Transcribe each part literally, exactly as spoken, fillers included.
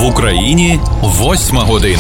В Україні восьма година.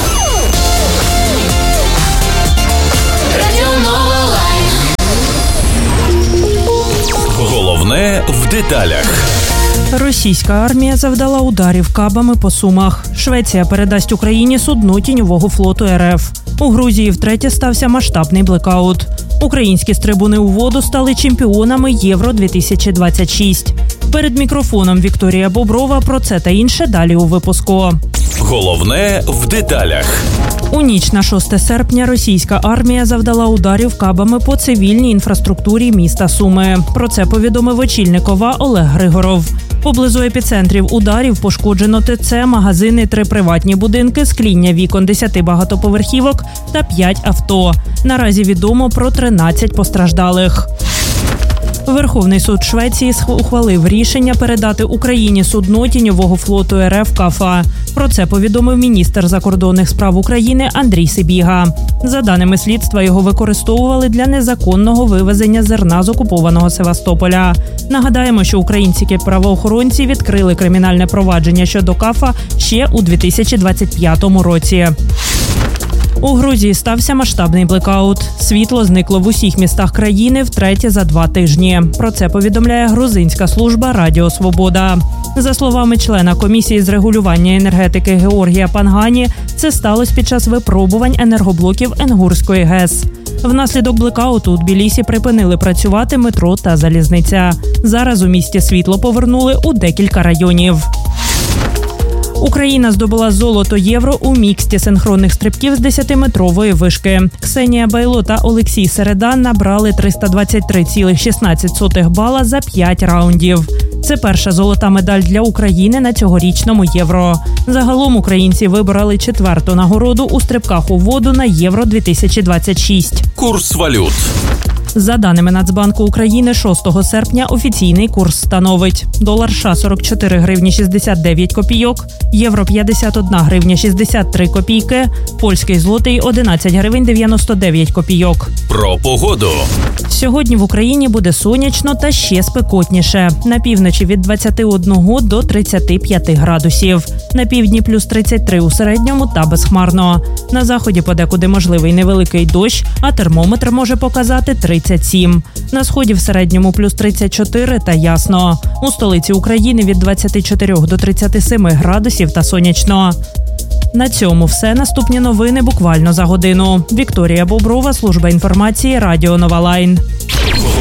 Головне в деталях. Російська армія завдала ударів кабами по Сумах. Швеція передасть Україні судно тіньового флоту РФ. У Грузії втретє стався масштабний блекаут. Українські стрибуни у воду стали чемпіонами Євро дві тисячі двадцять шість. Перед мікрофоном Вікторія Боброва. Про це та інше далі у випуску. Головне в деталях. У ніч на шосте серпня російська армія завдала ударів кабами по цивільній інфраструктурі міста Суми. Про це повідомив очільник ОВА Олег Григоров. Поблизу епіцентрів ударів пошкоджено ТЦ, магазини, три приватні будинки, скління вікон десяти багатоповерхівок та п'ять авто. Наразі відомо про тринадцять постраждалих. Верховний суд Швеції ухвалив рішення передати Україні судно тіньового флоту РФ «Кафа». Про це повідомив міністр закордонних справ України Андрій Сибіга. За даними слідства, його використовували для незаконного вивезення зерна з окупованого Севастополя. Нагадаємо, що українські правоохоронці відкрили кримінальне провадження щодо «Кафа» ще у дві тисячі двадцять п'ятому році. У Грузії стався масштабний блекаут. Світло зникло в усіх містах країни втретє за два тижні. Про це повідомляє грузинська служба Радіо Свобода. За словами члена комісії з регулювання енергетики Георгія Пангані, це сталося під час випробувань енергоблоків Енгурської ГЕС. Внаслідок блекауту у Тбілісі припинили працювати метро та залізниця. Зараз у місті світло повернули у декілька районів. Україна здобула золото Євро у міксті синхронних стрибків з десятиметрової вишки. Ксенія Байло та Олексій Середа набрали триста двадцять три цілих шістнадцять сотих бала за п'ять раундів. Це перша золота медаль для України на цьогорічному Євро. Загалом українці вибороли четверту нагороду у стрибках у воду на Євро дві тисячі двадцять шість. Курс валют. За даними Нацбанку України, шостого серпня офіційний курс становить: долар США сорок чотири гривні шістдесят дев'ять копійок, євро п'ятдесят одна гривня шістдесят три копійки, польський злотий одинадцять гривень дев'яносто дев'ять копійок. Про погоду. Сьогодні в Україні буде сонячно та ще спекотніше. На півночі від двадцяти одного до тридцяти п'яти градусів. На півдні плюс тридцять три у середньому та безхмарно. На заході подекуди можливий невеликий дощ, а термометр може показати тридцять сім. На сході в середньому плюс тридцять чотири та ясно. У столиці України від двадцяти чотирьох до тридцяти семи градусів та сонячно. На цьому все. Наступні новини буквально за годину. Вікторія Боброва, служба інформації, Радіо Нова Лайн.